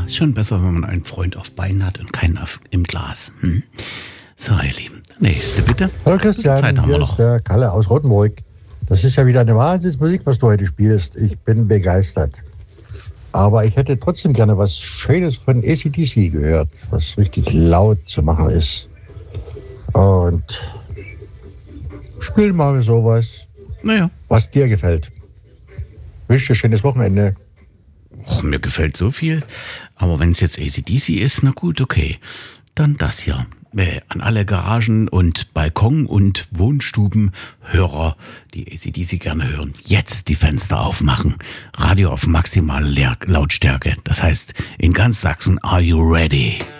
Ist schon besser, wenn man einen Freund auf Beinen hat und keinen im Glas. So, ihr Lieben. Nächste bitte. Hallo Christian, Zeit haben wir hier noch. ist der Kalle aus Rottenburg. Das ist ja wieder eine Wahnsinnsmusik, was du heute spielst. Ich bin begeistert. Aber ich hätte trotzdem gerne was Schönes von AC/DC gehört, was richtig laut zu machen ist. Und spiel mal sowas, Naja. was dir gefällt. Wünsche dir schönes Wochenende. Och, mir gefällt so viel. Aber wenn es jetzt AC/DC ist, na gut, okay. Dann das hier. An alle Garagen und Balkon- und Wohnstubenhörer, die AC/DC gerne hören, jetzt die Fenster aufmachen. Radio auf maximale Lautstärke. Das heißt, in ganz Sachsen, are you ready?